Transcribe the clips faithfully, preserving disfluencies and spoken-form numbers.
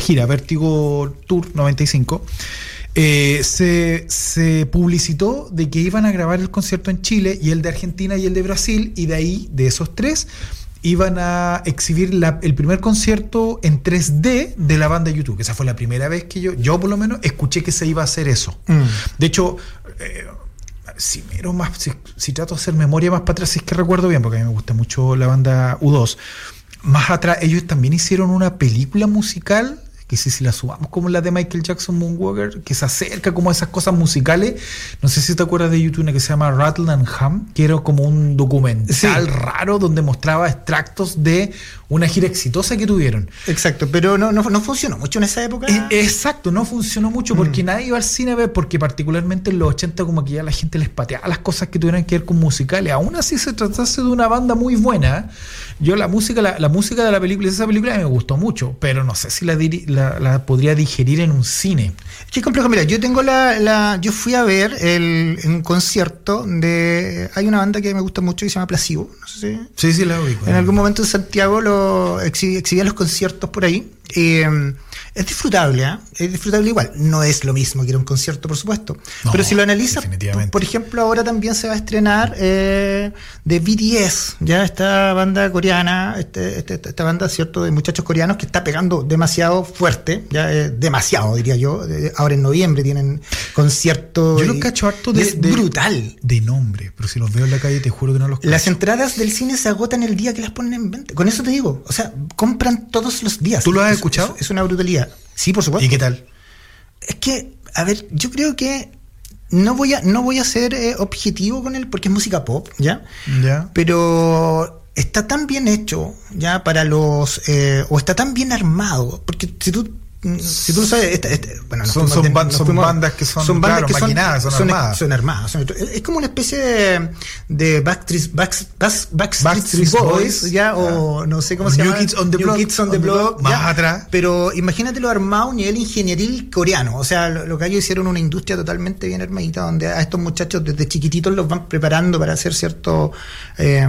gira Vértigo Tour noventa y cinco, eh, se, se publicitó de que iban a grabar el concierto en Chile y el de Argentina y el de Brasil, y de ahí, de esos tres, iban a exhibir la, el primer concierto en tres D de la banda YouTube. Esa fue la primera vez que yo, yo por lo menos, escuché que se iba a hacer eso. Mm. De hecho, eh, si, miro más, si, si trato de hacer memoria más para atrás, si es que recuerdo bien, porque a mí me gusta mucho la banda U dos, más atrás ellos también hicieron una película musical, que si, si la subamos como la de Michael Jackson Moonwalker, que se acerca como a esas cosas musicales. No sé si te acuerdas de YouTube, una que se llama Rattle and Hum, que era como un documental sí. raro donde mostraba extractos de una gira exitosa que tuvieron. Exacto, pero no, no, no funcionó mucho en esa época. Eh, exacto, no funcionó mucho porque mm. nadie iba al cine a ver, porque particularmente en los ochenta como que ya la gente les pateaba las cosas que tuvieran que ver con musicales. Aún así se tratase de una banda muy buena. Yo la música la, la música de la película, de esa película me gustó mucho, pero no sé si la, diri, la, la podría digerir en un cine. Qué complejo. Mira, yo tengo la, la yo fui a ver el, un concierto de, hay una banda que me gusta mucho que se llama Placebo, no sé si sí, sí la ubico. En algún momento en Santiago lo exhibía, exhibía los conciertos por ahí. Eh, es disfrutable, ¿eh? Es disfrutable igual. No es lo mismo que ir a un concierto, por supuesto. No, pero si lo analizas, por, por ejemplo, ahora también se va a estrenar eh, de B T S, ya esta banda coreana, este, este, esta banda, cierto, de muchachos coreanos que está pegando demasiado fuerte, ya eh, demasiado, diría yo. Ahora en noviembre tienen conciertos. Yo los cacho harto de, es de brutal. De nombre, pero si los veo en la calle te juro que no los cacho. Las entradas del cine se agotan el día que las ponen en venta. Con eso te digo, o sea, compran todos los días. ¿Tú lo has es, escuchado? Es, es una brutalidad. Sí, por supuesto. ¿Y qué tal? Es que, a ver, yo creo que no voy a no voy a ser eh, objetivo con él porque es música pop, ¿ya? Ya. Pero está tan bien hecho, ¿ya? Para los... Eh, o está tan bien armado, porque si tú... Si tú lo sabes, esta, esta, bueno, son, son, de, ban, son fuimos, bandas que son, son, bandas claro, que son maquinadas, son, son armadas. Son armadas. Son, es como una especie de, de Backstreet, Back, Back, Backstreet, Backstreet Boys, Boys, ya, o no sé cómo se New llama. Kids on the New Block. Kids on the Block, más ya, atrás. Pero imagínate lo armado a un nivel ingenieril coreano. O sea, lo, lo que ellos hicieron una industria totalmente bien armadita, donde a estos muchachos desde chiquititos los van preparando para hacer ciertos eh,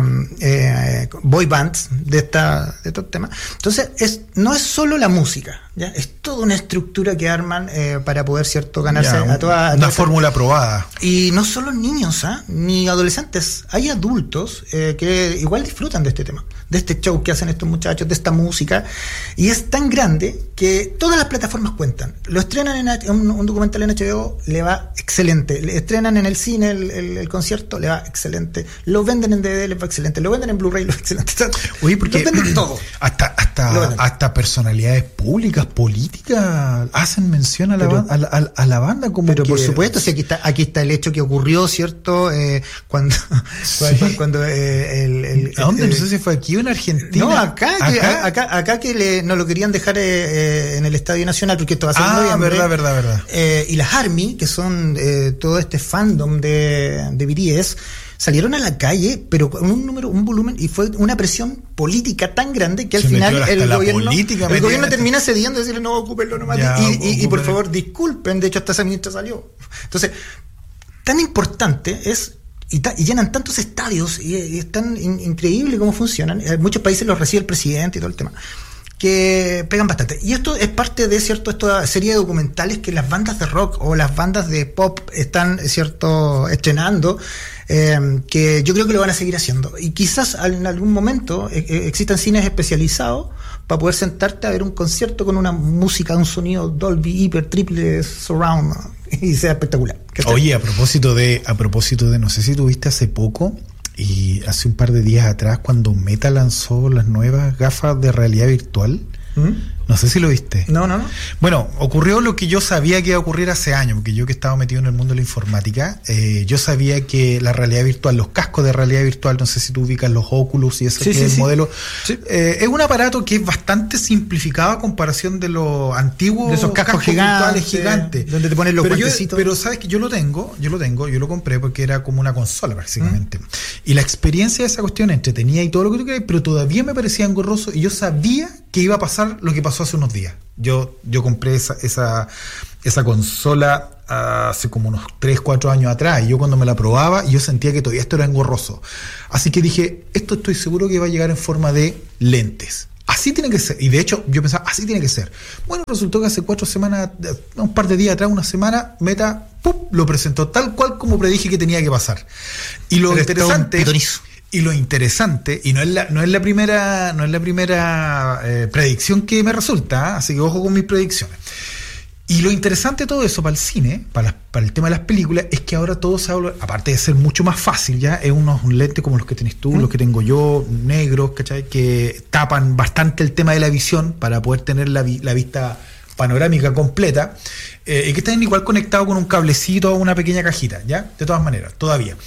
eh, boy bands de, esta, de estos temas. Entonces, es, no es solo la música, ya, es toda una estructura que arman eh, para poder, cierto, ganarse ya, a toda... Una fórmula probada. Y no solo niños, ¿eh? ni adolescentes, hay adultos eh, que igual disfrutan de este tema, de este show que hacen estos muchachos, de esta música, y es tan grande que todas las plataformas cuentan. Lo estrenan en H- un, un documental en H B O, le va excelente. Le estrenan en el cine el, el, el concierto, le va excelente. Lo venden en D V D, le va excelente. Lo venden en Blu-ray, le va excelente. Oye, porque lo venden todo. Hasta, hasta, hasta personalidades públicas, políticas, hacen mención a la, pero, a la, a la banda. Como pero que, por supuesto, si aquí está aquí está el hecho que ocurrió, ¿cierto? Eh, cuando sí. cuando, cuando eh, el, el, ¿A dónde? El, no sé si fue aquí o en Argentina. No, acá, acá, que, a, acá, acá que le, no lo querían dejar eh, en el Estadio Nacional, porque esto va a ser ah, en noviembre. verdad, verdad, verdad. Eh, y las ARMY, que son eh, todo este fandom de, de B T S, salieron a la calle, pero con un número, un volumen, y fue una presión política tan grande que al Se final el gobierno, el gobierno termina cediendo y decirle no, ocúpenlo nomás. Ya, y, y, y por el... favor, disculpen, de hecho hasta esa ministra salió. Entonces, tan importante es, y, ta, y llenan tantos estadios, y, y es tan in, increíble cómo funcionan. En muchos países los recibe el presidente y todo el tema, que pegan bastante. Y esto es parte de, cierto, esta serie de documentales que las bandas de rock o las bandas de pop están, cierto, estrenando, eh, que yo creo que lo van a seguir haciendo. Y quizás en algún momento eh, existan cines especializados para poder sentarte a ver un concierto con una música, un sonido Dolby, hiper, triple, surround, ¿no? Y sea espectacular. Oye, a propósito de, a propósito de, no sé si tuviste hace poco, y hace un par de días atrás, cuando Meta lanzó las nuevas gafas de realidad virtual, ¿Mm? No sé si lo viste. No, no, no. Bueno, ocurrió lo que yo sabía que iba a ocurrir hace años, porque yo que estaba metido en el mundo de la informática, eh, yo sabía que la realidad virtual, los cascos de realidad virtual, no sé si tú ubicas los Oculus y ese sí, que sí, es el sí. modelo, sí. Eh, es un aparato que es bastante simplificado a comparación de los antiguos de esos cascos, cascos gigantes, gigantes, donde te ponen los pero guantecitos. Yo, pero sabes que yo lo tengo, yo lo tengo, yo lo compré porque era como una consola básicamente. ¿Mm? Y la experiencia de esa cuestión entretenía y todo lo que tú quieras, pero todavía me parecía engorroso y yo sabía que iba a pasar lo que pasó hace unos días. Yo, yo compré esa, esa, esa consola uh, hace como unos tres, cuatro años atrás, y yo cuando me la probaba, yo sentía que todavía esto era engorroso. Así que dije, esto estoy seguro que va a llegar en forma de lentes. Así tiene que ser. Y de hecho, yo pensaba, así tiene que ser. Bueno, resultó que hace cuatro semanas, un par de días atrás, una semana, Meta ¡pum!, lo presentó tal cual como predije que tenía que pasar. Y lo Pero interesante... Y lo interesante, y no es la, no es la primera, no es la primera eh, predicción que me resulta, ¿eh? Así que ojo con mis predicciones. Y lo interesante de todo eso para el cine, para, la, para el tema de las películas, es que ahora todo se habla, aparte de ser mucho más fácil, ya es unos lentes como los que tenés tú, ¿Mm? los que tengo yo, negros, ¿cachai? Que tapan bastante el tema de la visión para poder tener la, la vista panorámica completa, eh, y que estén igual conectados con un cablecito o una pequeña cajita, ¿ya? De todas maneras, todavía.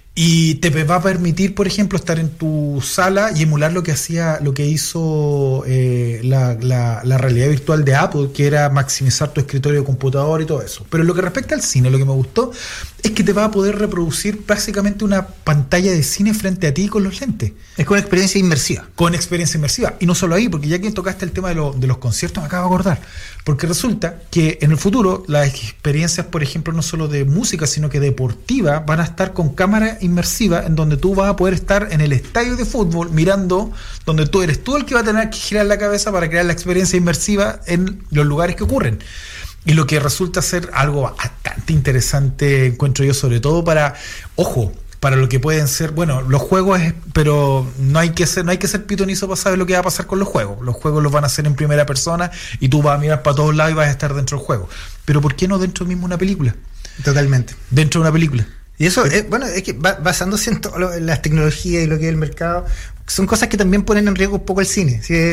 Y te va a permitir, por ejemplo, estar en tu sala y emular lo que hacía, lo que hizo eh, la, la, la realidad virtual de Apple, que era maximizar tu escritorio de computador y todo eso. Pero en lo que respecta al cine, lo que me gustó es que te va a poder reproducir básicamente una pantalla de cine frente a ti con los lentes. Es con experiencia inmersiva. Con experiencia inmersiva. Y no solo ahí, porque ya que tocaste el tema de, lo, de los conciertos, me acabo de acordar. Porque resulta que en el futuro las experiencias, por ejemplo, no solo de música, sino que deportiva, van a estar con cámara inmersiva, en donde tú vas a poder estar en el estadio de fútbol mirando, donde tú eres tú el que va a tener que girar la cabeza para crear la experiencia inmersiva en los lugares que ocurren. Y lo que resulta ser algo bastante interesante, encuentro yo, sobre todo para, ojo, para lo que pueden ser, bueno, los juegos, es, pero no hay que ser, no hay que ser pitonizo para saber lo que va a pasar con los juegos. Los juegos los van a hacer en primera persona y tú vas a mirar para todos lados y vas a estar dentro del juego. Pero ¿por qué no dentro mismo de una película? Totalmente. Dentro de una película. Y eso, es, bueno, es que basándose en todas las tecnologías y lo que es el mercado, son cosas que también ponen en riesgo un poco el cine. ¿Sí?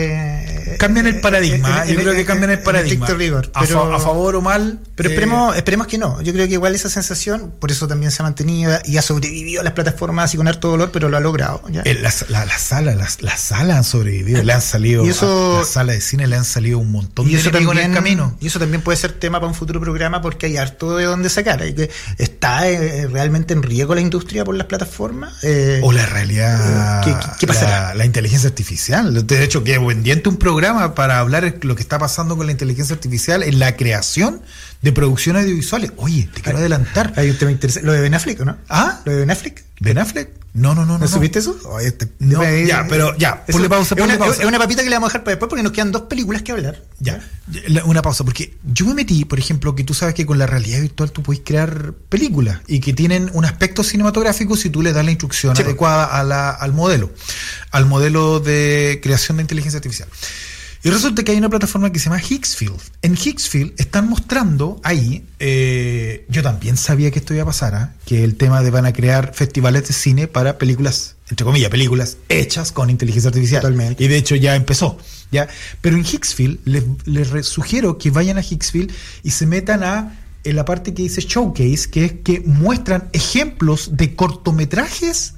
Eh, cambian el paradigma, eh, eh, yo creo que cambian el paradigma. Rigor, a, pero, fa, a favor o mal. Pero eh, esperemos, esperemos que no. Yo creo que igual esa sensación, por eso también se ha mantenido y ha sobrevivido a las plataformas y con harto dolor, pero lo ha logrado. ¿Ya? Eh, la, la, la sala, las la sala han sobrevivido, le han salido, y eso, a la sala de cine le han salido un montón de enemigos en el camino. Y eso también puede ser tema para un futuro programa porque hay harto de dónde sacar. Hay que, está eh, realmente en riesgo la industria por las plataformas. Eh, o la realidad. ¿Qué, qué, qué pasará? La, la inteligencia artificial. De hecho, que pendiente un programa para hablar lo que está pasando con la inteligencia artificial en la creación de producciones audiovisuales. Oye, te quiero adelantar. Hay un tema interesante. Lo de Ben Affleck, ¿o no? ¿Ah? Lo de Ben Affleck. ¿Ben Affleck? No, no, no. ¿No, ¿No supiste no. eso? Oye, te, no, me, ya, pero ya, eso, ponle pausa, ponle es una, pausa. Es una papita que le vamos a dejar para después porque nos quedan dos películas que hablar. Ya, una pausa, porque yo me metí, por ejemplo, que tú sabes que con la realidad virtual tú puedes crear películas y que tienen un aspecto cinematográfico si tú le das la instrucción sí, adecuada a la, al modelo, al modelo de creación de inteligencia artificial. Y resulta que hay una plataforma que se llama Higgsfield. En Higgsfield están mostrando ahí, eh, yo también sabía que esto iba a pasar, ¿eh? Que el tema de van a crear festivales de cine para películas, entre comillas, películas hechas con inteligencia artificial. Totalmente. Y de hecho ya empezó, ¿ya? Pero en Higgsfield les, les sugiero que vayan a Higgsfield y se metan a en la parte que dice Showcase, que es que muestran ejemplos de cortometrajes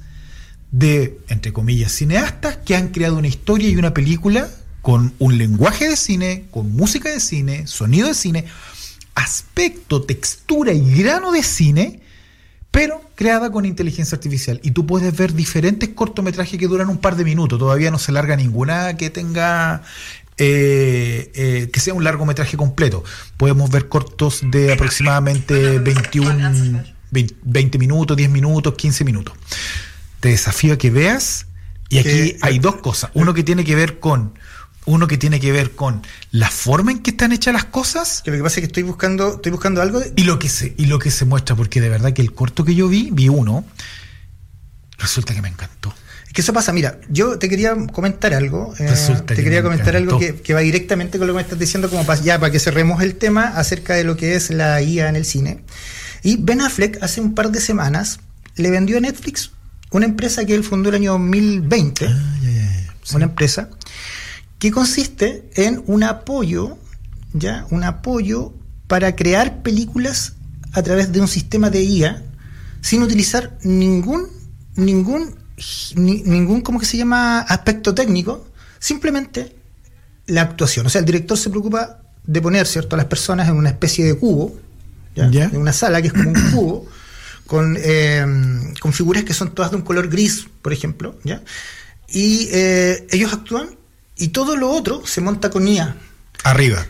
de, entre comillas, cineastas que han creado una historia y una película con un lenguaje de cine, con música de cine, sonido de cine, aspecto, textura y grano de cine, pero creada con inteligencia artificial. Y tú puedes ver diferentes cortometrajes que duran un par de minutos. Todavía no se larga ninguna que tenga eh, eh, que sea un largometraje completo. Podemos ver cortos de aproximadamente veintiuno, veinte minutos, diez minutos, quince minutos. Te desafío a que veas. Y aquí hay dos cosas. Uno que tiene que ver con Uno que tiene que ver con la forma en que están hechas las cosas. Que lo que pasa es que estoy buscando, estoy buscando algo de... y lo que se y lo que se muestra, porque de verdad que el corto que yo vi, vi uno, resulta que me encantó. Es que eso pasa, mira, yo te quería comentar algo. Eh, resulta te que quería me comentar encantó. algo que, que va directamente con lo que me estás diciendo, como para, ya para que cerremos el tema acerca de lo que es la I A en el cine. Y Ben Affleck hace un par de semanas le vendió a Netflix una empresa que él fundó el año dos mil veinte. Ah, ya, ya, ya. Sí. Una empresa que consiste en un apoyo, ya, un apoyo para crear películas a través de un sistema de I A sin utilizar ningún, ningún, ni, ningún, ¿cómo que se llama? Aspecto técnico, simplemente la actuación. O sea, el director se preocupa de poner, ¿cierto?, a las personas en una especie de cubo, ¿ya? ¿Ya? En una sala que es como un cubo, con, eh, con figuras que son todas de un color gris, por ejemplo, ¿ya? Y eh, ellos actúan. Y todo lo otro se monta con I A. Arriba.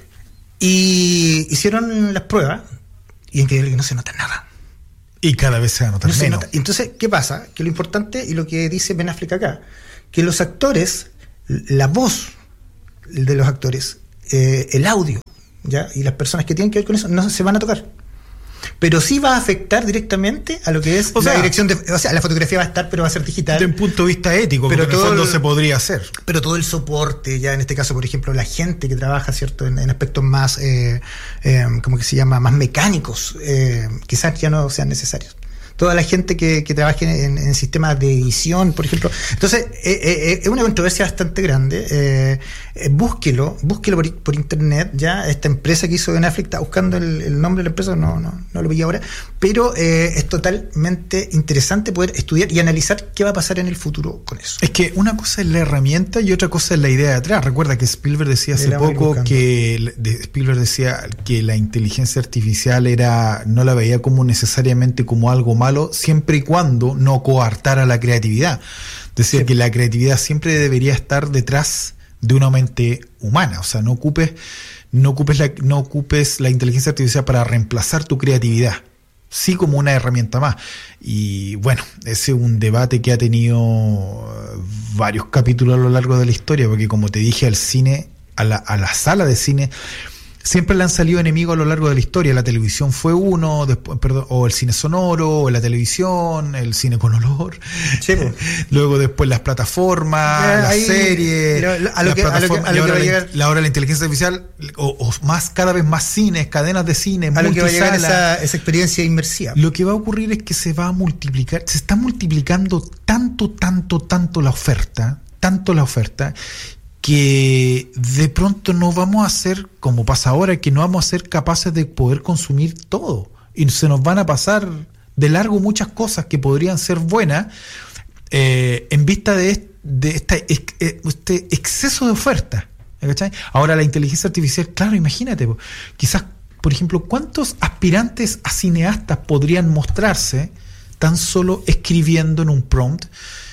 Y hicieron las pruebas y es increíble que no se nota nada. Y cada vez se va a notar no menos. Entonces, ¿qué pasa? Que lo importante, y lo que dice Ben Affleck acá, que los actores la voz de los actores, eh, el audio, ¿ya? Y las personas que tienen que ver con eso no se van a tocar. Pero sí va a afectar directamente a lo que es o la sea, dirección de, o sea, la fotografía va a estar, pero va a ser digital. Desde un punto de vista ético, pero porque en el fondo el, se podría hacer. Pero todo el soporte, ya en este caso, por ejemplo, la gente que trabaja, ¿cierto?, en, en aspectos más, eh, eh, ¿cómo que se llama?, más mecánicos, eh, quizás ya no sean necesarios. Toda la gente que, que trabaje en, en sistemas de edición, por ejemplo. Entonces, eh, eh, es una controversia bastante grande. Eh, eh, búsquelo, búsquelo por, por internet. Ya esta empresa que hizo Ben Affleck, está buscando el, el nombre de la empresa, no, no, no lo vi ahora. Pero eh, es totalmente interesante poder estudiar y analizar qué va a pasar en el futuro con eso. Es que una cosa es la herramienta y otra cosa es la idea de atrás. Recuerda que Spielberg decía hace poco que de, Spielberg decía que la inteligencia artificial era no la veía como necesariamente como algo malo, siempre y cuando no coartara la creatividad. Decía sí. que la creatividad siempre debería estar detrás de una mente humana. O sea, no ocupes, no ocupes la, no ocupes la inteligencia artificial para reemplazar tu creatividad, sí como una herramienta más. Y bueno, ese es un debate que ha tenido varios capítulos a lo largo de la historia, porque como te dije, al cine, a la, a la sala de cine, siempre le han salido enemigos a lo largo de la historia. La televisión fue uno, después, perdón, o el cine sonoro, o la televisión, el cine con olor. Sí, pues. Luego después las plataformas, eh, las ahí, series, a lo que, a lo que, a lo que va a llegar, la hora de la inteligencia artificial, o, o más, cada vez más cines, cadenas de cine, a lo que va a llegar esa, esa experiencia inmersiva. Lo que va a ocurrir es que se va a multiplicar, se está multiplicando tanto, tanto, tanto la oferta, tanto la oferta, que de pronto no vamos a ser, como pasa ahora, que no vamos a ser capaces de poder consumir todo. Y se nos van a pasar de largo muchas cosas que podrían ser buenas eh, en vista de, de esta, este exceso de oferta. ¿Cachai? Ahora la inteligencia artificial, claro, imagínate, quizás, por ejemplo, ¿cuántos aspirantes a cineastas podrían mostrarse tan solo escribiendo en un prompt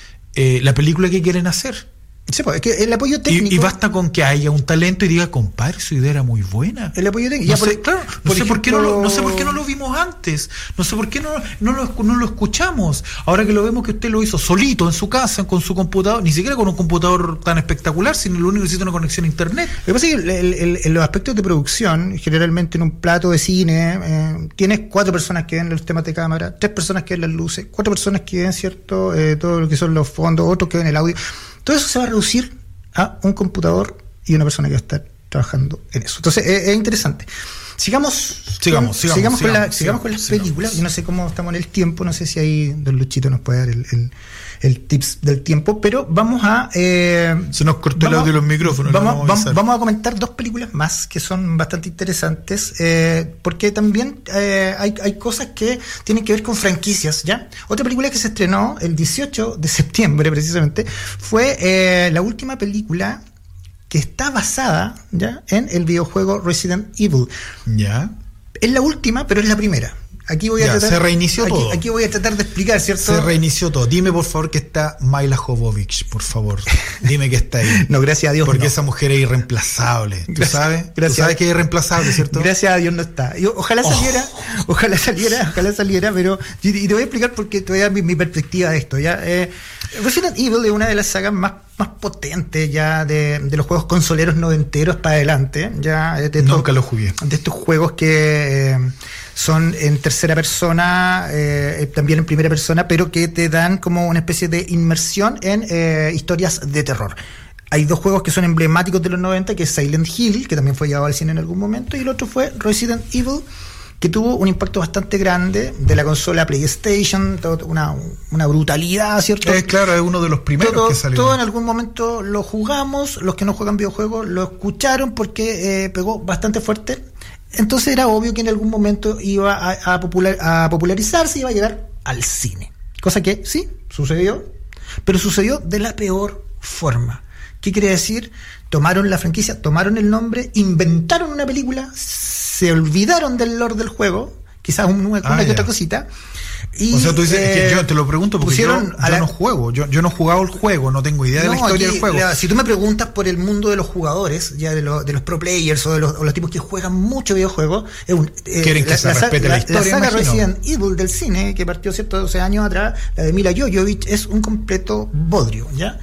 eh, la película que quieren hacer? Sí, pues, es que el apoyo técnico. Y, y basta con que haya un talento y diga, compadre, su idea era muy buena. El apoyo técnico. No, ya sé, por, claro, no, sé por qué no, lo, no sé por qué no lo vimos antes. No sé por qué no, no, lo, no lo escuchamos. Ahora que lo vemos que usted lo hizo solito en su casa, con su computador, ni siquiera con un computador tan espectacular, sino lo único que necesita una conexión a internet. Lo que pasa es que el, el, el, en los aspectos de producción, generalmente en un plato de cine, eh, tienes cuatro personas que ven los temas de cámara, tres personas que ven las luces, cuatro personas que ven, ¿cierto? Eh, todo lo que son los fondos, otros que ven el audio. Todo eso se va a reducir a un computador y una persona que va a estar trabajando en eso. Entonces es, es interesante. Sigamos, sigamos, con, sigamos, sigamos, sigamos, con, la, sigamos, sigamos con las sigamos, películas. sigamos. Yo no sé cómo estamos en el tiempo, no sé si ahí don Luchito nos puede dar el, el, el tips del tiempo, pero vamos a... Eh, Se nos cortó el audio de los micrófonos. Vamos, vamos, vamos, a vamos a comentar dos películas más que son bastante interesantes, eh, porque también eh, hay, hay cosas que tienen que ver con franquicias, ¿ya? Otra película que se estrenó el dieciocho de septiembre, precisamente, fue eh, la última película que está basada, ¿ya?, en el videojuego Resident Evil. Ya. Es la última, pero es la primera. Aquí voy a ya, tratar, se reinició aquí, todo. Aquí voy a tratar de explicar, ¿cierto? Se reinició todo. Dime, por favor, que está Mila Jovovich, por favor. Dime que está ahí. No, gracias a Dios. Porque no. esa mujer es irreemplazable. ¿Tú gracias, sabes? Gracias. ¿Tú sabes que es irreemplazable, cierto? Gracias a Dios no está. Yo, ojalá saliera, oh. ojalá saliera, ojalá saliera, pero y, y te voy a explicar porque te voy a dar mi, mi perspectiva de esto, ¿ya? Eh, Resident Evil es una de las sagas más más potentes ya de, de los juegos consoleros noventeros para adelante, ya de estos, nunca lo jugué. De estos juegos que eh, son en tercera persona, eh, también en primera persona, pero que te dan como una especie de inmersión en eh, historias de terror. Hay dos juegos que son emblemáticos de los noventa, que es Silent Hill, que también fue llevado al cine en algún momento, y el otro fue Resident Evil, que tuvo un impacto bastante grande de la consola PlayStation, todo, una, una brutalidad, ¿cierto? Eh, claro, es uno de los primeros todo, que salió. Todo en algún momento lo jugamos, los que no juegan videojuegos lo escucharon porque eh, pegó bastante fuerte. Entonces era obvio que en algún momento iba a, a, popular, a popularizarse y iba a llegar al cine. Cosa que sí, sucedió, pero sucedió de la peor forma. ¿Qué quiere decir? Tomaron la franquicia, tomaron el nombre, inventaron una película, se olvidaron del lore del juego, quizás una, una ah, que otra cosita. Y, o sea, tú dices, eh, es que yo te lo pregunto porque yo, yo la... no juego, yo, yo no he jugado el juego, no tengo idea no, de la historia aquí, del juego. La, si tú me preguntas por el mundo de los jugadores, ya de, lo, de los pro players o de los, o los tipos que juegan mucho videojuegos, es un, eh, quieren que la, se la, respete la, la historia. La saga imagino. Resident Evil del cine, que partió cierto doce años atrás, la de Mila Jovovich, es un completo bodrio, ¿ya?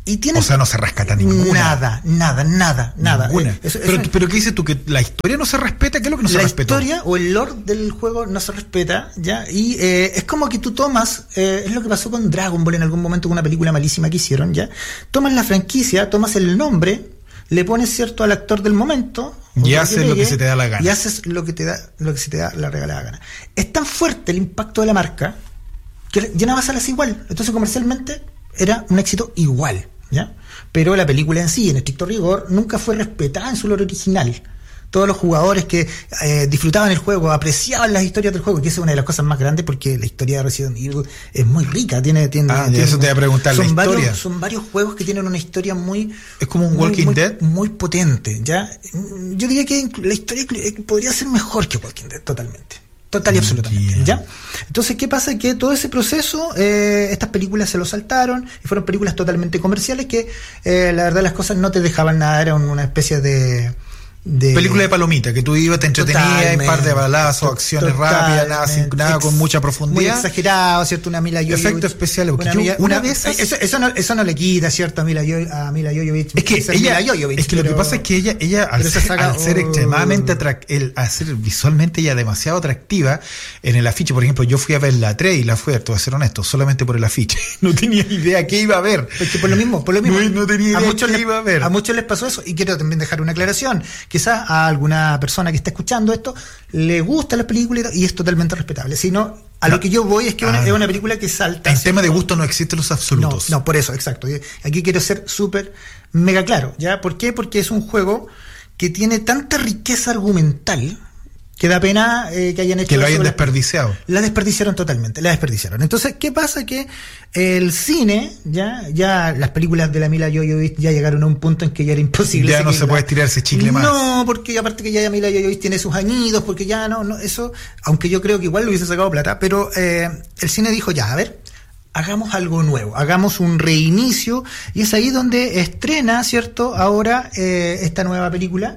Y tiene, o sea, no se rescata ninguna. Nada, nada, nada, nada. Ninguna. Eh, eso, pero, eso, pero ¿qué dices tú? ¿Que la historia no se respeta? ¿Qué es lo que no se respeta? La historia o el lore del juego no se respeta, ¿ya? Y eh, es como que tú tomas, eh, es lo que pasó con Dragon Ball en algún momento con una película malísima que hicieron, ¿ya? Tomas la franquicia, tomas el nombre, le pones cierto al actor del momento y haces lo que se te da la gana. Y haces lo que te da, lo que se te da la regalada gana. Es tan fuerte el impacto de la marca que llenaba salas igual. Entonces comercialmente era un éxito igual, ¿ya? Pero la película en sí, en estricto rigor, nunca fue respetada en su lore original. Todos los jugadores que eh, disfrutaban el juego, apreciaban las historias del juego, que esa es una de las cosas más grandes porque la historia de Resident Evil es muy rica, tiene, tiene, ah, tiene eso te voy a preguntar, son la historia. Varios, son varios juegos que tienen una historia muy... Es como un muy, Walking muy, Dead. Muy potente, ¿ya? Yo diría que la historia podría ser mejor que Walking Dead, totalmente. Total y absolutamente, yeah. ¿ya? Entonces, ¿qué pasa? Que todo ese proceso, eh, estas películas se lo saltaron y fueron películas totalmente comerciales que, eh, la verdad, las cosas no te dejaban nada, era una especie de... de película de palomita, que tú ibas, te entretenías, un par de balazos, to- acciones rápidas, nada, sin, nada ex, con mucha profundidad. Muy exagerado, ¿cierto? Una Mila Jovovich. Efectos especiales. Una, yo, una, una una de esas... Eso, eso, no, eso no le quita, ¿cierto? A Mila, a Mila Jovovich. Es que, ella, Mila Jovovich, es que pero, lo que pasa es que ella, ella al, ser, saca, al ser oh. extremadamente atractiva, al ser visualmente ella demasiado atractiva, en el afiche, por ejemplo, yo fui a ver la tres y la fui a ver, te voy a ser honesto, solamente por el afiche. No tenía idea qué iba a ver. Porque por lo mismo, por lo mismo. No, no tenía idea a muchos qué les, iba a ver. A muchos les pasó eso, y quiero también dejar una aclaración. Quizás a alguna persona que está escuchando esto le gusta la película y es totalmente respetable. Si no, a no. lo que yo voy es que ah, una, es una película que salta. En tema de gusto no existen los absolutos. No, no, por eso, exacto. Aquí quiero ser súper mega claro, ¿ya? ¿Por qué? Porque es un juego que tiene tanta riqueza argumental que da pena eh, que hayan hecho que lo hayan sobre... desperdiciado. La desperdiciaron totalmente, la desperdiciaron. Entonces, ¿qué pasa? Que el cine, ya ya las películas de la Mila Jovovich ya llegaron a un punto en que ya era imposible. Ya no se puede estirarse chicle más. No, porque aparte que ya Mila Jovovich tiene sus añitos, porque ya no, no, eso, aunque yo creo que igual lo hubiese sacado plata, pero eh, el cine dijo, ya, a ver, hagamos algo nuevo, hagamos un reinicio, y es ahí donde estrena, ¿cierto?, ahora eh, esta nueva película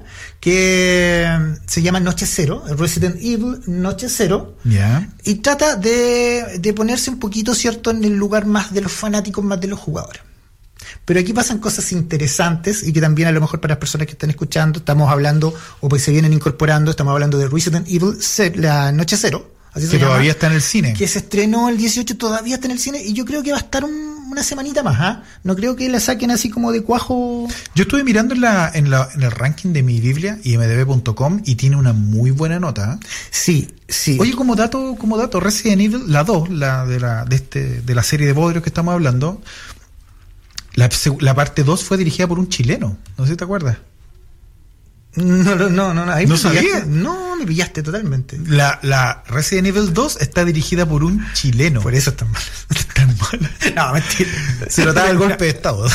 que se llama Noche Cero, Resident Evil Noche Cero, yeah. y trata de, de ponerse un poquito, ¿cierto?, en el lugar más de los fanáticos, más de los jugadores. Pero aquí pasan cosas interesantes y que también a lo mejor para las personas que están escuchando, estamos hablando, o pues se vienen incorporando, estamos hablando de Resident Evil, la Noche Cero, así que todavía está en el cine. Que se estrenó el dieciocho, todavía está en el cine, y yo creo que va a estar un, una semanita más, ¿eh? No creo que la saquen así como de cuajo. Yo estuve mirando en la en, la, en el ranking de mi Biblia, i m d b punto com, y tiene una muy buena nota. ¿eh? Sí, sí. Oye, como dato, como dato, Resident Evil, la dos, la de la de este de la serie de bodrios que estamos hablando, la, la parte dos fue dirigida por un chileno, no sé si te acuerdas. No, no, no, no, ahí ¿No me sabía? Pillaste. No, me pillaste totalmente. La, la Resident Evil dos está dirigida por un chileno. Por eso es tan mala. Tan mala. No, mentira. Se notaba el golpe de estado.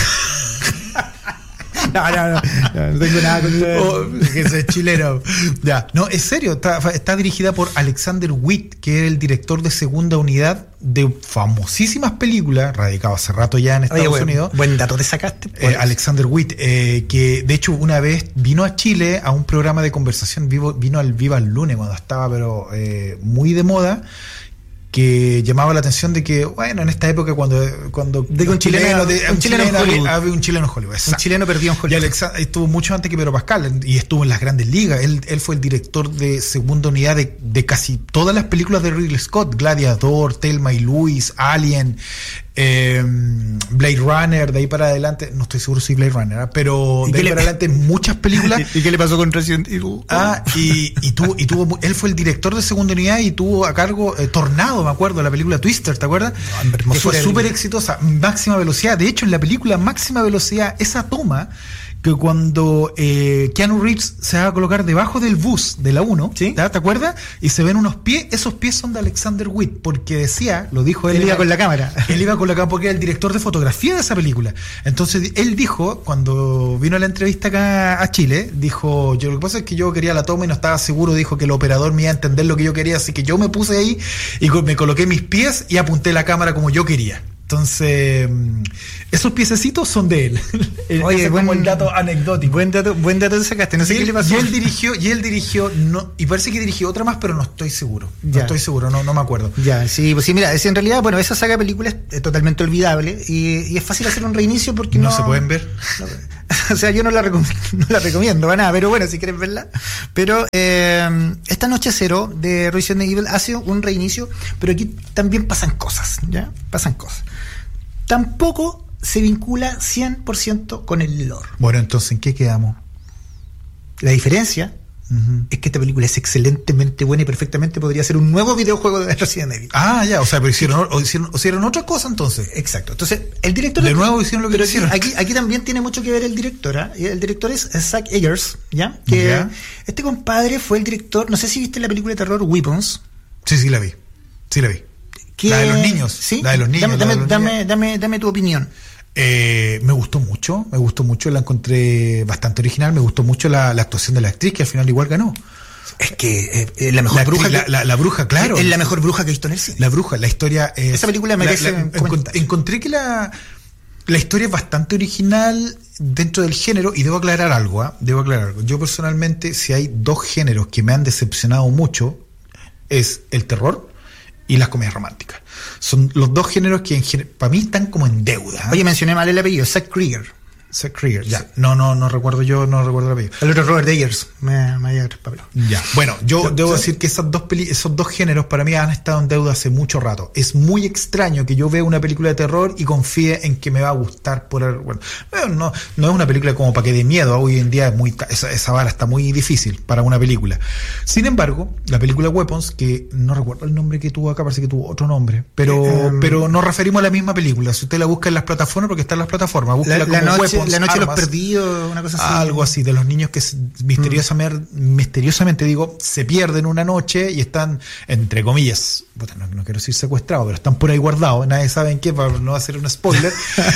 No, no, no, no, no tengo nada con oh, que es chileno. Ya, no, es serio, está, está dirigida por Alexander Witt, que es el director de segunda unidad de famosísimas películas, radicado hace rato ya en Estados Oye, buen, Unidos. Buen dato te sacaste. Eh, Alexander Witt, eh, que de hecho una vez vino a Chile a un programa de conversación, vivo, vino al Viva el Lunes cuando estaba pero eh, muy de moda, que llamaba la atención de que, bueno, en esta época cuando cuando de un chileno, de, un, un chileno en Hollywood, había un chileno en Hollywood, un chileno perdido en Hollywood. Y Alexa, estuvo mucho antes que Pedro Pascal y estuvo en las grandes ligas. Él, él fue el director de segunda unidad de, de casi todas las películas de Ridley Scott: Gladiador, Thelma y Louise, Alien, eh, Blade Runner. De ahí para adelante, no estoy seguro si Blade Runner, ¿eh? Pero de ahí para adelante muchas películas. ¿Y qué le pasó con Resident Evil? Ah, y, y tuvo, y tuvo, él fue el director de segunda unidad y tuvo a cargo eh, Tornado, me acuerdo, la película Twister, ¿te acuerdas? No, que fue súper exitosa, máxima velocidad. De hecho, en la película Máxima Velocidad, esa toma que cuando eh, Keanu Reeves se va a colocar debajo del bus de la uno, ¿sí? ¿Te acuerdas? Y se ven unos pies, esos pies son de Alexander Witt, porque decía, lo dijo él. Él iba con la cámara. Él iba con la cámara porque era el director de fotografía de esa película. Entonces, él dijo, cuando vino a la entrevista acá a Chile, dijo, yo lo que pasa es que yo quería la toma y no estaba seguro, dijo que el operador me iba a entender lo que yo quería, así que yo me puse ahí y me coloqué mis pies y apunté la cámara como yo quería. Entonces, esos piececitos son de él. Oye, buen, como el dato anecdótico. Buen dato, buen dato te sacaste. No sé y qué él, le pasó. Y él dirigió, y él dirigió, no, y parece que dirigió otra más, pero no estoy seguro. No ya. estoy seguro, no, no me acuerdo. Ya, sí, pues sí, mira, es en realidad, bueno, esa saga de películas es totalmente olvidable y, y es fácil hacer un reinicio porque no, no se pueden ver. No, o sea, yo no la, recom no la recomiendo para nada, pero bueno, si quieres verla. Pero eh, esta Noche Cero de Resident Evil hace un reinicio, pero aquí también pasan cosas, ¿ya? Pasan cosas. Tampoco se vincula cien por ciento con el lore. Bueno, entonces, ¿en qué quedamos? La diferencia uh-huh. es que esta película es excelentemente buena y perfectamente podría ser un nuevo videojuego de Resident Evil. Ah, ya, o sea, pero hicieron, o hicieron, o hicieron otra cosa entonces. Exacto. Entonces, el director... De nuevo hicieron lo que pero hicieron. Aquí, aquí también tiene mucho que ver el director, ¿eh? El director es Zack Eggers, ¿ya? Que ¿Ya? Este compadre fue el director, no sé si viste la película de terror Weapons. Sí, sí la vi. Sí la vi. Que, la de los niños. ¿sí? La de los niños. Dame, dame, de los dame, niños. dame, dame tu opinión. Eh, me gustó mucho, me gustó mucho, la encontré bastante original, me gustó mucho la, la actuación de la actriz, que al final igual ganó. Es que eh, eh, la mejor la, bruja. La, que, la, la bruja, claro. Es la mejor bruja que he visto en el cine. La bruja, la historia. Es, Esa película merece. La, la, encont encontré que la, la historia es bastante original dentro del género, y debo aclarar algo, ¿eh? Debo aclarar algo. Yo personalmente, si hay dos géneros que me han decepcionado mucho, es el terror y las comedias románticas. Son los dos géneros que en, para mí están como en deuda. ¿eh? Oye, mencioné mal el apellido, Zack Krieger. Zack Krieger, ya. Sí. No, no, no recuerdo yo, no recuerdo el apellido. El otro Robert Eggers, me, me el papel. Ya. Bueno, yo ¿Sí? debo ¿Sí? decir que esas dos peli esos dos géneros para mí han estado en deuda hace mucho rato. Es muy extraño que yo vea una película de terror y confíe en que me va a gustar por el, bueno, no, no es una película como para que dé miedo. Hoy en día es muy, esa, esa vara está muy difícil para una película. Sin embargo, la película Weapons, que no recuerdo el nombre que tuvo acá, parece que tuvo otro nombre, pero, um, pero nos referimos a la misma película. Si usted la busca en las plataformas, porque está en las plataformas, búsquela como la noche, Weapons, la noche de los perdidos, una cosa así. Algo así, de los niños que misteriosamente, mm. misteriosamente digo, se pierden una noche y están, entre comillas, puta, no, no quiero decir secuestrados, pero están por ahí guardados, nadie sabe en qué, para no hacer un spoiler.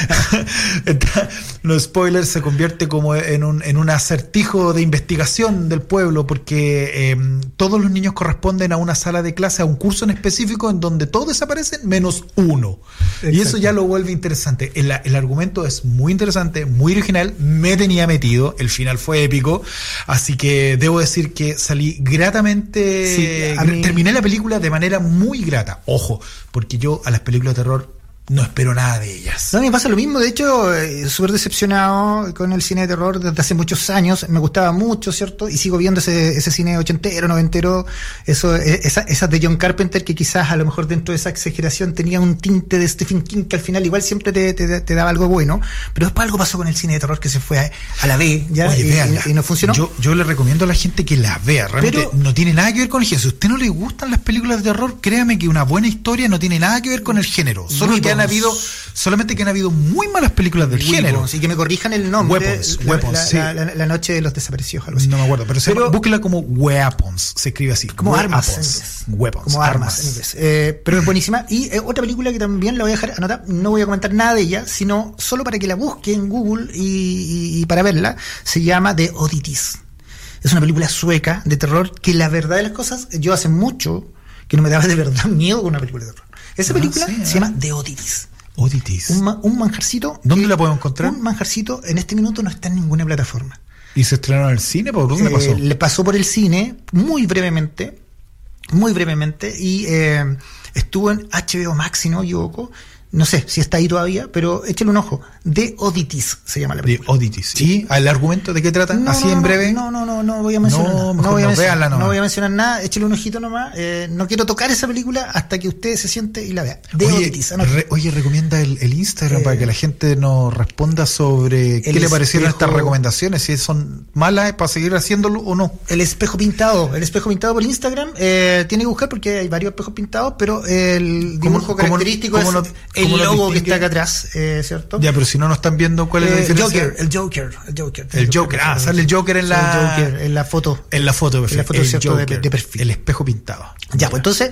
Los spoilers se convierte como en un, en un acertijo de investigación del pueblo, porque eh, todos los niños corresponden a una sala de clase, a un curso en específico en donde todos desaparecen menos uno. Exacto. Y eso ya lo vuelve interesante. El, el argumento es muy interesante, muy original, me tenía metido, el final fue épico, así que debo decir que salí gratamente, sí, mí... terminé la película de manera muy grata, ojo, porque yo a las películas de terror no espero nada de ellas. No, me pasa lo mismo, de hecho, eh, súper decepcionado con el cine de terror desde hace muchos años, me gustaba mucho, ¿cierto? Y sigo viendo ese, ese cine ochentero, noventero, eso, esa, esas de John Carpenter, que quizás a lo mejor dentro de esa exageración tenía un tinte de Stephen King, que al final igual siempre te, te, te daba algo bueno, pero después algo pasó con el cine de terror que se fue a, a la B, ya, Oye, y, véanla. y, y no funcionó. Yo, yo le recomiendo a la gente que la vea, realmente pero, no tiene nada que ver con el género. Si a usted no le gustan las películas de terror, créame que una buena historia no tiene nada que ver con el género, solo que han habido solamente que han habido muy malas películas del Weapons, género. Y que me corrijan el nombre. Weapons, la, Weapons, la, sí. la, la, la noche de los desaparecidos, algo así. No me acuerdo, pero, pero se búsquela como Weapons, se escribe así. Como Weapons, armas. Weapons. Como armas, en inglés. Eh, pero es buenísima. Y eh, otra película que también la voy a dejar anotada, no voy a comentar nada de ella, sino solo para que la busque en Google y, y, y para verla, se llama The Oddities. Es una película sueca de terror que la verdad de las cosas, yo hace mucho que no me daba de verdad miedo con una película de terror. Esa película ah, sí, se eh. llama The Oddities. Oddities. Un, ma un manjarcito. ¿Dónde la podemos encontrar? Un manjarcito en este minuto no está en ninguna plataforma. ¿Y se estrenó en el cine? ¿Por dónde eh, pasó? Le pasó por el cine muy brevemente, muy brevemente, y eh, estuvo en H B O Max, si no me equivoco. No sé si está ahí todavía, pero échale un ojo. The Oddities se llama la película. The Oddities. ¿Sí? ¿El argumento de qué trata? No, ¿Así no, en breve? No, no, no, no voy a mencionar no, nada. No voy a, no, mencionar, no voy a mencionar nada. Échale un ojito nomás. Eh, no quiero tocar esa película hasta que usted se siente y la vea. The oye, Oddities. Re, oye, recomienda el, el Instagram eh, para que la gente nos responda sobre qué le parecieron espejo, estas recomendaciones, si son malas para seguir haciéndolo o no. El espejo pintado. El espejo pintado por Instagram. Eh, tiene que buscar porque hay varios espejos pintados, pero el dibujo ¿Cómo, característico ¿cómo, es cómo el logo que está acá atrás, eh, ¿cierto? Ya, pero si no nos están viendo, ¿cuál es la eh, diferencia? Joker, el Joker, el Joker. El Joker, ah, sale el Joker en la... El Joker, en la foto. En la foto, perfecto. En la foto, el ¿cierto? Joker, de, de perfil. El espejo pintado. Ya, pues entonces,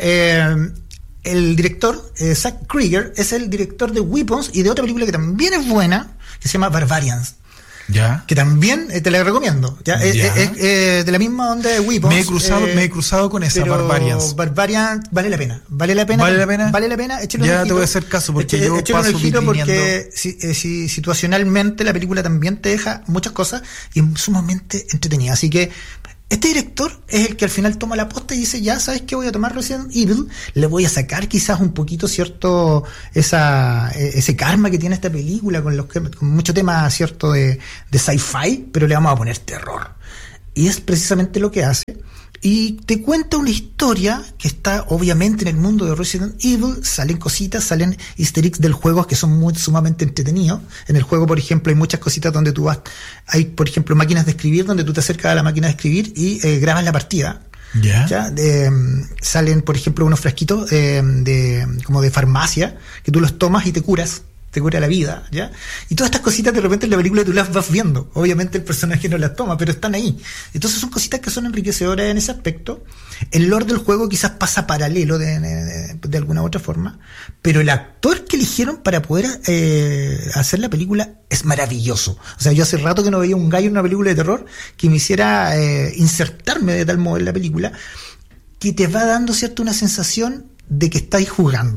eh, el director, eh, Zack Krieger, es el director de Weapons y de otra película que también es buena, que se llama Barbarians. Ya. Que también eh, te la recomiendo. ¿ya? Es, Ya. es, es, eh, de la misma onda de Weapons. Me he cruzado, eh, me he cruzado con esa pero Barbarians. Barbarian vale la pena. Vale la pena. ¿Vale la pena? Vale la pena. Échale Ya un ojito. te voy a hacer caso porque Eche- yo échale un paso ojito vitrineando. porque si, eh, si, situacionalmente la película también te deja muchas cosas y es sumamente entretenida. Así que este director es el que al final toma la posta y dice, ya sabes que voy a tomar Resident Evil, le voy a sacar quizás un poquito cierto esa ese karma que tiene esta película con los que, con mucho tema cierto de, de sci-fi, pero le vamos a poner terror. Y es precisamente lo que hace. Y te cuenta una historia que está obviamente en el mundo de Resident Evil, salen cositas, salen easter eggs del juego que son muy sumamente entretenidos. En el juego, por ejemplo, hay muchas cositas donde tú vas, hay por ejemplo máquinas de escribir, donde tú te acercas a la máquina de escribir y eh, grabas la partida. ¿Ya? ¿Ya? De, um, salen, por ejemplo, unos frasquitos eh, de como de farmacia, que tú los tomas y te curas. Te cura la vida, ¿ya? Y todas estas cositas de repente en la película tú las vas viendo. Obviamente el personaje no las toma, pero están ahí. Entonces son cositas que son enriquecedoras en ese aspecto. El lore del juego quizás pasa paralelo de, de, de alguna u otra forma, pero el actor que eligieron para poder eh, hacer la película es maravilloso. O sea, yo hace rato que no veía un gallo en una película de terror que me hiciera eh, insertarme de tal modo en la película, que te va dando, ¿cierto?, una sensación de que estáis jugando.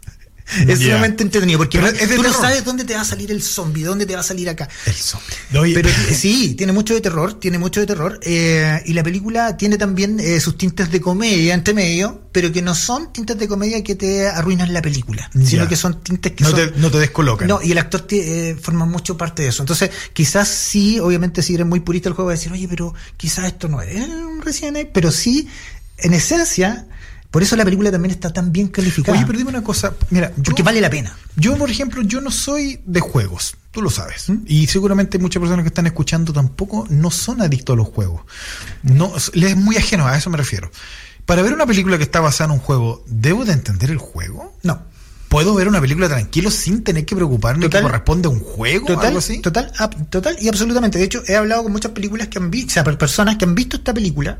Es Yeah. sumamente entretenido porque Pero no, es de tú no terror. sabes dónde te va a salir el zombie, dónde te va a salir acá. El zombie. Oye, Pero sí, tiene mucho de terror, tiene mucho de terror. Eh, y la película tiene también eh, sus tintes de comedia entre medio, pero que no son tintes de comedia que te arruinan la película, Ya. sino que son tintes que no, son... te, no te descolocan. No, y el actor te, eh, forma mucho parte de eso. Entonces, quizás sí, obviamente, si eres muy purista del juego, vas a decir, oye, pero quizás esto no es un Resident Evil, pero sí, en esencia... Por eso la película también está tan bien calificada. Oye, pero dime una cosa. Mira, yo, porque vale la pena. Yo, por ejemplo, yo no soy de juegos. Tú lo sabes. ¿Mm? Y seguramente muchas personas que están escuchando tampoco no son adictos a los juegos. No, les es muy ajeno, a eso me refiero. Para ver una película que está basada en un juego, ¿debo de entender el juego? No. ¿Puedo ver una película tranquilo sin tener que preocuparme Total. que corresponde a un juego o Total, algo así? total, ab- total y absolutamente. De hecho, he hablado con muchas películas que han visto, o sea, per- personas que han visto esta película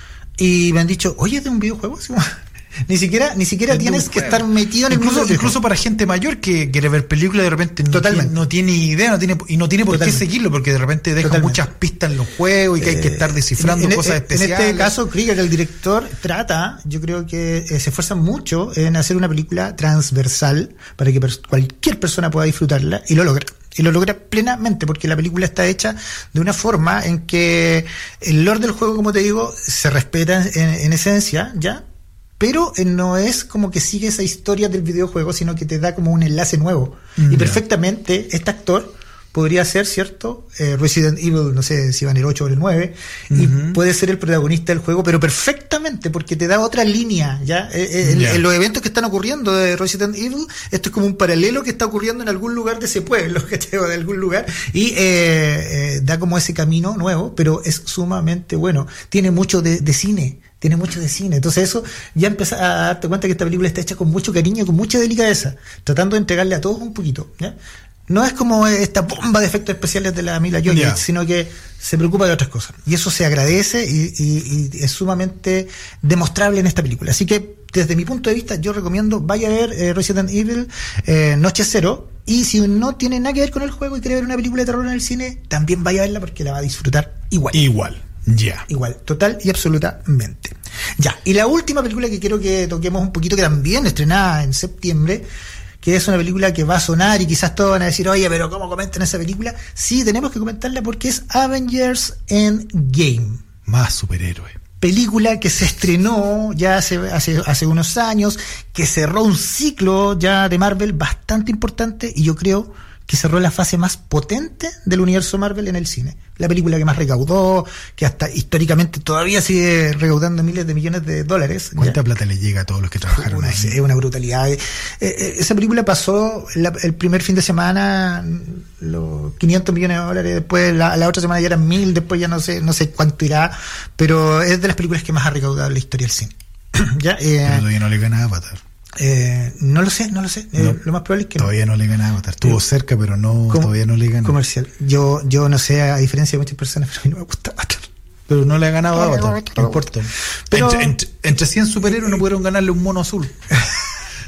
y me han dicho, oye, ¿es de un videojuego? Así como, Ni siquiera, ni siquiera Es de tienes un que juego. estar metido en el incluso, mundo. incluso para gente mayor que quiere ver películas y de repente no Totalmente. tiene, no tiene idea, no tiene, y no tiene por Totalmente. qué seguirlo, porque de repente deja Totalmente. muchas pistas en los juegos y que hay que estar descifrando en, en- cosas en especiales. este caso, Krieger, el director, trata, yo creo que eh, se esfuerza mucho en hacer una película transversal para que pers- cualquier persona pueda disfrutarla, y lo logra. Y lo logra plenamente, porque la película está hecha de una forma en que el lore del juego, como te digo, se respeta en, en esencia, ¿ya? Pero eh, no es como que sigue esa historia del videojuego, sino que te da como un enlace nuevo. Mm, y ya. perfectamente este actor podría ser, ¿cierto? Eh, Resident Evil, no sé si van el ocho o el nueve, y Ujú. puede ser el protagonista del juego, pero perfectamente, porque te da otra línea, ¿ya? Eh, eh, en, Ya. en los eventos que están ocurriendo de Resident Evil, esto es como un paralelo que está ocurriendo en algún lugar de ese pueblo, que te de algún lugar, y eh, eh, da como ese camino nuevo, pero es sumamente bueno. Tiene mucho de, de cine. Tiene mucho de cine. Entonces eso ya empieza a darte cuenta que esta película está hecha con mucho cariño, con mucha delicadeza, tratando de entregarle a todos un poquito, ¿ya? No es como esta bomba de efectos especiales de la Mila Jovovich, Ya. sino que se preocupa de otras cosas. Y eso se agradece y, y- y es sumamente demostrable en esta película. Así que desde mi punto de vista yo recomiendo vaya a ver eh, Resident Evil eh, Noche Cero, y si no tiene nada que ver con el juego y quiere ver una película de terror en el cine, también vaya a verla porque la va a disfrutar igual. Igual, ya. Igual, total y absolutamente. Ya, y la última película que quiero que toquemos un poquito, que también estrenada en septiembre, que es una película que va a sonar y quizás todos van a decir, oye, pero ¿cómo comentan esa película? Sí, tenemos que comentarla porque es Avengers Endgame. Más superhéroe. Película que se estrenó ya hace, hace, hace unos años, que cerró un ciclo ya de Marvel bastante importante, y yo creo que cerró la fase más potente del universo Marvel en el cine. La película que más recaudó, que hasta históricamente todavía sigue recaudando miles de millones de dólares. ¿Cuánta ¿ya? plata le llega a todos los que trabajaron No ahí? sé, es una brutalidad. Eh, eh, esa película pasó la- el primer fin de semana los quinientos millones de dólares, después la, la otra semana ya eran mil, después ya no sé no sé cuánto irá, pero es de las películas que más ha recaudado en la historia del cine. ¿Ya? Eh, Pero todavía no le gana a Avatar. eh, no lo sé, no lo sé. Eh, No, lo más probable es que no. Todavía no le gana a Avatar. Estuvo Eh, cerca, pero no, Com- todavía no le gana. Comercial. Yo, yo no sé, a diferencia de muchas personas, pero a mí no me gusta Avatar. Pero no le ha ganado a No, Avatar. no, No importa. Pero- Entre, entre, entre cien superhéroes no pudieron ganarle un mono azul.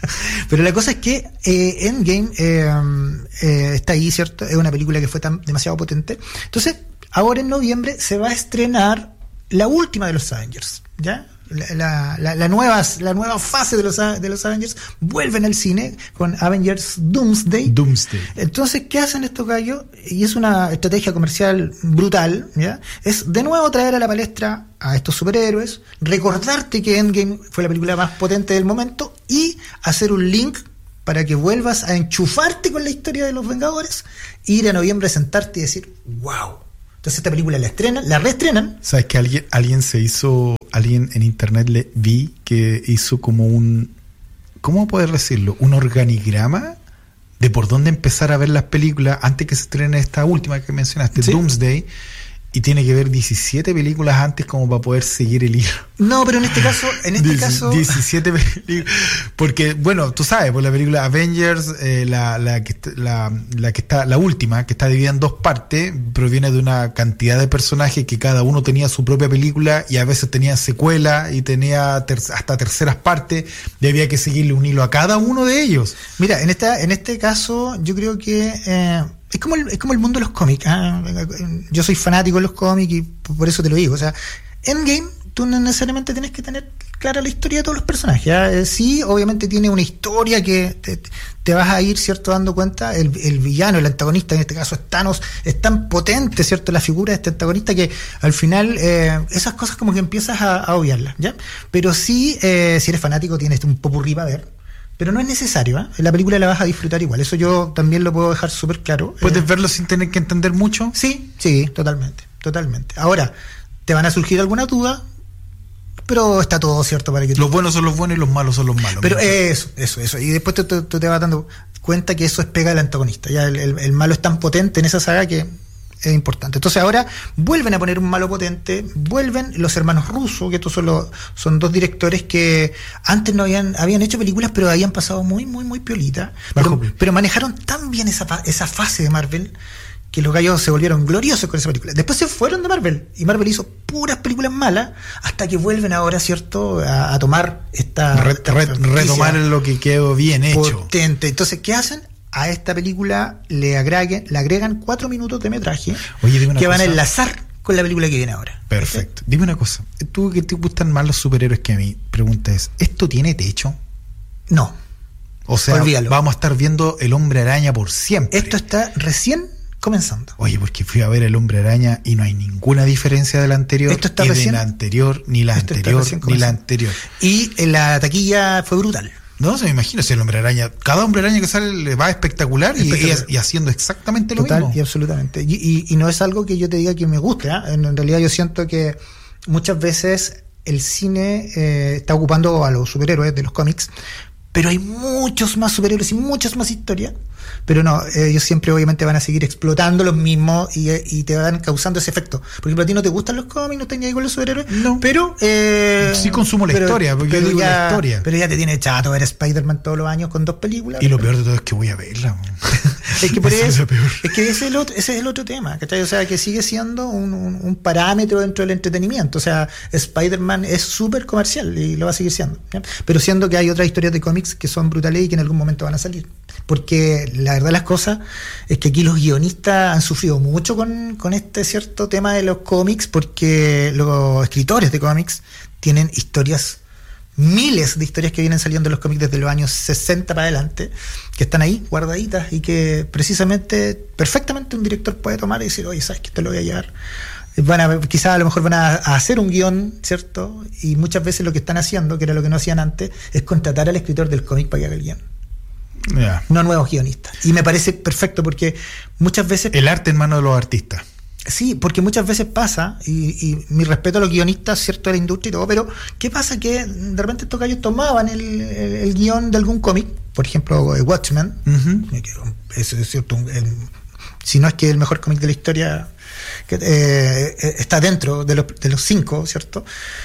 Pero la cosa es que eh, Endgame eh, eh, está ahí, ¿cierto? Es una película que fue tan demasiado potente. Entonces, ahora en noviembre se va a estrenar la última de los Avengers, ¿ya? La, la, la, nueva, la nueva fase de los, de los Avengers vuelven al cine con Avengers Doomsday. Doomsday. Entonces, ¿qué hacen estos gallos? Y es una estrategia comercial brutal, ¿ya? Es de nuevo traer a la palestra a estos superhéroes, recordarte que Endgame fue la película más potente del momento y hacer un link para que vuelvas a enchufarte con la historia de los Vengadores, ir a noviembre, sentarte y decir, wow. Entonces esta película la estrenan, la reestrenan. ¿Sabes que alguien, alguien se hizo, alguien en internet le vi que hizo como un, ¿cómo poder decirlo? Un organigrama de por dónde empezar a ver las películas antes que se estrene esta última que mencionaste, ¿sí? Doomsday, y tiene que ver diecisiete películas antes como para poder seguir el hilo. No, pero en este caso, en este Dieci- caso... diecisiete películas. Porque, bueno, tú sabes, por la película Avengers, eh, la, la, que, la, la que está, la última, que está dividida en dos partes, proviene de una cantidad de personajes que cada uno tenía su propia película y a veces tenía secuela y tenía ter- hasta terceras partes, y había que seguirle un hilo a cada uno de ellos. Mira, en esta, en este caso, yo creo que eh, es como el, es como el mundo de los cómics. ¿eh? Yo soy fanático de los cómics y por eso te lo digo. O sea, Endgame, tú no necesariamente tienes que tener clara la historia de todos los personajes. ¿eh? Sí, obviamente tiene una historia que te, te vas a ir, ¿cierto?, dando cuenta. El, el villano, el antagonista, en este caso es Thanos, es tan potente, ¿cierto?, la figura de este antagonista que al final eh, esas cosas como que empiezas a, a obviarlas, ¿ya? Pero sí, eh, si eres fanático, tienes un popurrí para ver. Pero no es necesario, ¿eh? La película la vas a disfrutar igual. Eso yo también lo puedo dejar súper claro. ¿Puedes eh, verlo sin tener que entender mucho? Sí, sí, totalmente, totalmente. Ahora, te van a surgir alguna duda, pero está todo cierto para que tú... Los buenos son los buenos y los malos son los malos. Pero eso, eso, eso. Y después tú te, te, te vas dando cuenta que eso es pega del antagonista. Ya el, el, el malo es tan potente en esa saga que es importante. Entonces ahora vuelven a poner un malo potente, vuelven los hermanos Russo, que estos son los, son dos directores que antes no habían, habían hecho películas, pero habían pasado muy, muy, muy piolita. Pero, pero manejaron tan bien esa, esa fase de Marvel que los gallos se volvieron gloriosos con esa película. Después se fueron de Marvel y Marvel hizo puras películas malas hasta que vuelven ahora, ¿cierto?, a, a tomar esta, Re, esta re, retomar lo que quedó bien hecho. Potente. Entonces, ¿qué hacen? A esta película le agreguen, le agregan cuatro minutos de metraje. Oye, dime una que cosa. van a enlazar con la película que viene ahora. Perfecto. ¿Sí? Dime una cosa. Tú que te gustan más los superhéroes que a mí, pregunta es, ¿esto tiene techo? No. O sea, olvídalo. Vamos a estar viendo El Hombre Araña por siempre. Esto está recién comenzando. Oye, porque fui a ver El Hombre Araña y no hay ninguna diferencia de la anterior. Esto está ni recién, de la anterior, ni la anterior, ni la anterior. Y en la taquilla fue brutal. No, se me imagino, si el Hombre Araña, cada Hombre Araña que sale le va espectacular, espectacular. Y, y haciendo exactamente lo Total, mismo. Y absolutamente. Y, y, y no es algo que yo te diga que me guste, ¿eh? en, en realidad yo siento que muchas veces el cine eh, está ocupando a los superhéroes de los cómics, pero hay muchos más superhéroes y muchas más historias. Pero no, ellos siempre obviamente van a seguir explotando los mismos y, y te van causando ese efecto. Por ejemplo, a ti no te gustan los cómics, no te ahí con los superhéroes, no. Pero eh, sí consumo la pero, historia, porque pero yo digo ya, la historia. Pero ya te tiene chato ver Spider-Man todos los años con dos películas. Y lo peor de todo es que voy a verla. Es que por eso, es, es que ese es el otro, ese es el otro tema, ¿cachai? O sea, que sigue siendo un, un, un parámetro dentro del entretenimiento. O sea, Spider-Man es súper comercial y lo va a seguir siendo, ¿ya? Pero siendo que hay otras historias de cómics que son brutales y que en algún momento van a salir. Porque la verdad de las cosas es que aquí los guionistas han sufrido mucho con, con este cierto tema de los cómics, porque los escritores de cómics tienen historias, miles de historias que vienen saliendo de los cómics desde los años sesenta para adelante, que están ahí guardaditas y que precisamente, perfectamente un director puede tomar y decir, oye, ¿sabes que esto lo voy a llevar? Van a, quizás a lo mejor van a, a hacer un guión, ¿cierto? Y muchas veces lo que están haciendo, que era lo que no hacían antes, es contratar al escritor del cómic para que haga el guión. Yeah. No nuevos guionistas. Y me parece perfecto porque muchas veces... El arte en manos de los artistas. Sí, porque muchas veces pasa, y, y mi respeto a los guionistas, cierto, de la industria y todo, pero ¿qué pasa? Que de repente estos gallos tomaban el, el, el guión de algún cómic, por ejemplo, Watchmen, uh-huh. Eso es cierto, el, si no es que el mejor cómic de la historia, que eh, está dentro de los, de los cinco, ¿cierto?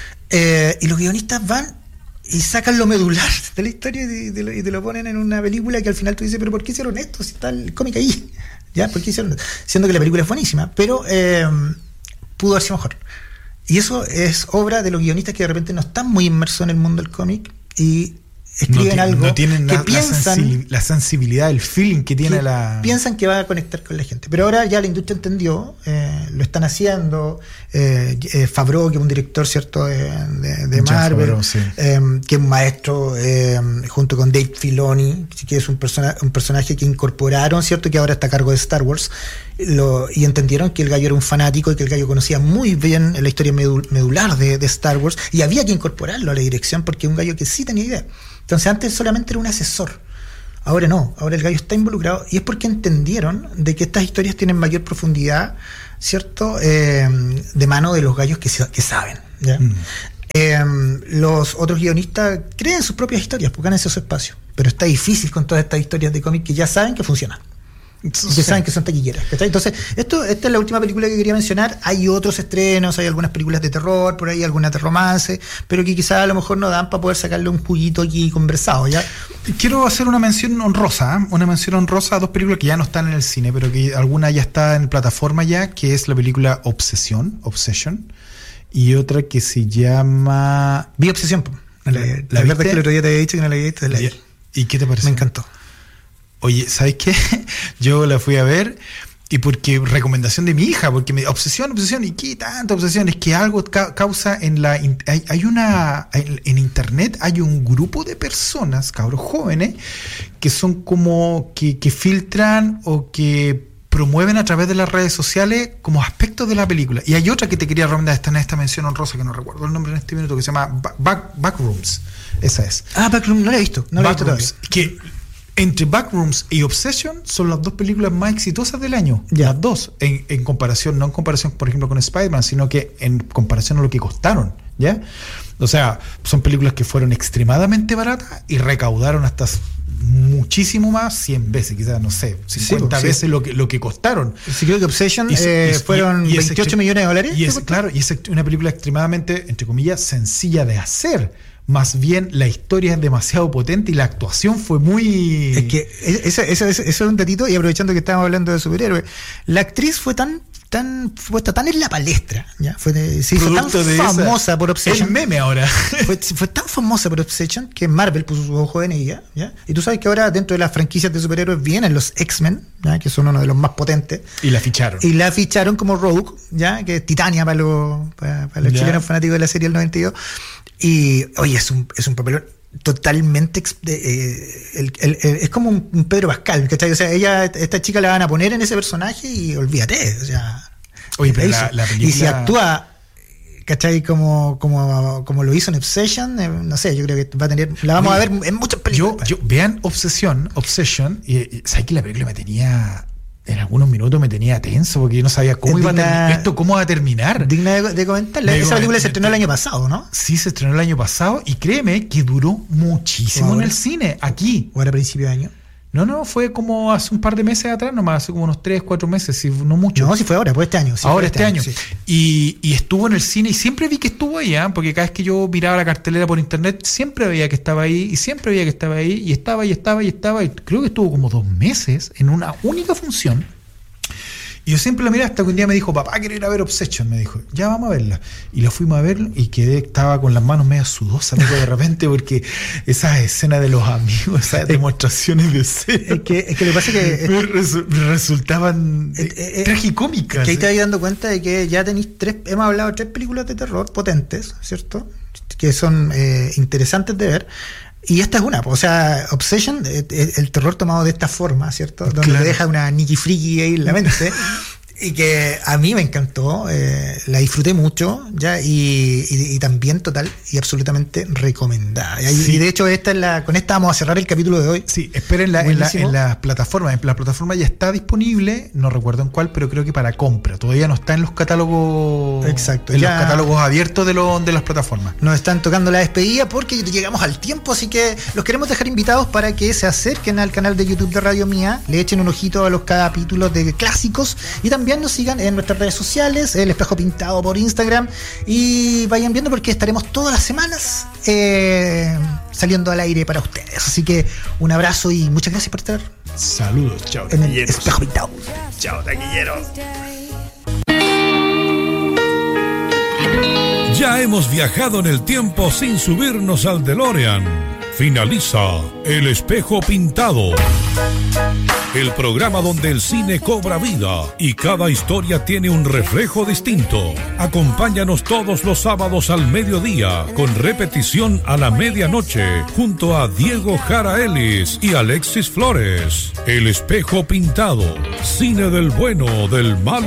Eh, y los guionistas van y sacan lo medular de la historia y te, lo, y te lo ponen en una película que al final tú dices, pero ¿por qué hicieron esto si está el cómic ahí? ¿Ya? ¿Por qué hicieron esto? Siendo que la película es buenísima, pero eh, pudo haber sido mejor. Y eso es obra de los guionistas que de repente no están muy inmersos en el mundo del cómic y escriben no algo no tienen que la, piensan, la, sensi- la sensibilidad, el feeling que tiene que la... piensan que va a conectar con la gente. Pero ahora ya la industria entendió, eh, lo están haciendo. Eh, eh, Favreau, que es un director, ¿cierto?, de, de, de Marvel, Favreau, sí. eh, que es un maestro, eh, junto con Dave Filoni, que es un, persona, un personaje que incorporaron, ¿cierto?, que ahora está a cargo de Star Wars, lo, y entendieron que el gallo era un fanático y que el gallo conocía muy bien la historia medul- medular de, de Star Wars, y había que incorporarlo a la dirección porque es un gallo que sí tenía idea. Entonces antes solamente era un asesor, ahora no, ahora el gallo está involucrado, y es porque entendieron de que estas historias tienen mayor profundidad, ¿cierto?, eh, de mano de los gallos que, que saben, ¿ya? Mm. Eh, los otros guionistas creen sus propias historias porque ganan esos espacios, pero está difícil con todas estas historias de cómic que ya saben que funcionan. Que saben que son taquilleras, ¿cachai? Entonces, esto, esta es la última película que quería mencionar. Hay otros estrenos, hay algunas películas de terror, por ahí algunas de romance, pero que quizás a lo mejor no dan para poder sacarle un juguito aquí conversado, ¿ya? Quiero hacer una mención honrosa, ¿eh? Una mención honrosa a dos películas que ya no están en el cine, pero que alguna ya está en plataforma ya, que es la película Obsesión, Obsession, y otra que se llama... Vi Obsesión, no la, la, la verdad es que el otro día te había dicho que no la había visto. La ¿Y, ¿Y qué te pareció? Me encantó. Oye, ¿sabes qué? Yo la fui a ver y porque recomendación de mi hija, porque me obsesión, obsesión, ¿y qué tanta obsesión? Es que algo ca- causa en la... Hay, hay una... En, en internet hay un grupo de personas, cabros jóvenes, que son como... que, que filtran o que promueven a través de las redes sociales como aspectos de la película. Y hay otra que te quería recomendar, está en esta mención honrosa, que no recuerdo el nombre en este minuto, que se llama Back, Backrooms. Esa es. Ah, Backrooms, no la he visto. No la he visto todavía. Que... Entre Backrooms y Obsession son las dos películas más exitosas del año. Ya. Las dos, en, en comparación, no en comparación, por ejemplo, con Spider-Man, sino que en comparación a lo que costaron, ¿ya? O sea, son películas que fueron extremadamente baratas y recaudaron hasta muchísimo más, cien veces, quizás, no sé, cincuenta sí, veces sí. Lo, que, lo que costaron. Sí, creo que Obsession y, eh, y, fueron y, y veintiocho millones de dólares. Y es, claro, y es una película extremadamente, entre comillas, sencilla de hacer. Más bien la historia es demasiado potente y la actuación fue muy... Es que eso, eso, eso, eso es un datito, y aprovechando que estábamos hablando de superhéroes, la actriz fue tan tan puesta tan en la palestra, ¿ya? Fue de, se hizo tan famosa esa, por Obsession. El meme ahora. Fue, fue tan famosa por Obsession que Marvel puso su ojo en ella, ¿ya? Y tú sabes que ahora dentro de las franquicias de superhéroes vienen los X-Men, ¿ya? Que son uno de los más potentes. Y la ficharon. Y la ficharon como Rogue, ¿ya? Que es Titania para los, para, para los chilenos fanáticos de la serie del noventa y dos. Y, oye, es un, es un papelón totalmente eh, el, el, el, es como un, un Pedro Pascal, ¿cachai? O sea, ella, esta chica la van a poner en ese personaje y olvídate, o sea, oye, pero la, la película... y si actúa, ¿cachai? Como, como, como lo hizo en Obsession, eh, no sé, yo creo que va a tener, la vamos oye, a ver en muchas películas. Yo, yo, vean Obsesión, Obsession, y, y sabes que la película me tenía... En algunos minutos me tenía tenso porque yo no sabía cómo iba digna, a terminar esto, cómo va a terminar. Digna de, de comentar. De Esa película se estrenó el año pasado, ¿no? Sí, se estrenó el año pasado y créeme que duró muchísimo en el cine, aquí. ¿O era a principio de año? No, no, fue como hace un par de meses atrás nomás, hace como unos tres, cuatro meses, si no mucho. No, si fue ahora, pues este año. Sí, ahora este, este año. año. Sí. Y, y estuvo en el cine y siempre vi que estuvo ahí, ¿eh? Porque cada vez que yo miraba la cartelera por internet, siempre veía que estaba ahí y siempre veía que estaba ahí y estaba y estaba y estaba y creo que estuvo como dos meses en una única función. Y yo siempre la miré hasta que un día me dijo, papá, quiero ir a ver Obsession. Me dijo, ya vamos a verla. Y la fuimos a ver y quedé, estaba con las manos medio sudosas de repente porque esas escenas de los amigos, esas demostraciones de escena. Es que, es que lo que pasa es que... Me, resu- me resultaban eh, eh, tragicómicas. Es que ahí te vas dando cuenta de que ya tenéis tres, hemos hablado de tres películas de terror potentes, ¿cierto? Que son eh, interesantes de ver. Y esta es una, o sea, Obsession, el terror tomado de esta forma, ¿cierto? Donde claro. te deja una Nikki Friki ahí en la mente. Y que a mí me encantó, eh, la disfruté mucho, ya, y, y, y también total y absolutamente recomendada. Y, sí. y de hecho, esta es la, con esta vamos a cerrar el capítulo de hoy. Sí, esperen la, en, la, en las plataformas. En la plataforma ya está disponible, no recuerdo en cuál, pero creo que para compra. Todavía no está en los catálogos. Exacto. En ya los catálogos abiertos de, lo, de las plataformas. Nos están tocando la despedida porque llegamos al tiempo, así que los queremos dejar invitados para que se acerquen al canal de YouTube de Radio Mía, le echen un ojito a los capítulos de clásicos y también También nos sigan en nuestras redes sociales, El Espejo Pintado por Instagram, y vayan viendo porque estaremos todas las semanas eh, saliendo al aire para ustedes. Así que un abrazo y muchas gracias por estar. Saludos, chao. En El Espejo Pintado. Chao, taquilleros. Ya hemos viajado en el tiempo sin subirnos al DeLorean. Finaliza El Espejo Pintado, el programa donde el cine cobra vida y cada historia tiene un reflejo distinto. Acompáñanos todos los sábados al mediodía, con repetición a la medianoche, junto a Diego Jara Ellis y Alexis Flores. El Espejo Pintado, cine del bueno, del malo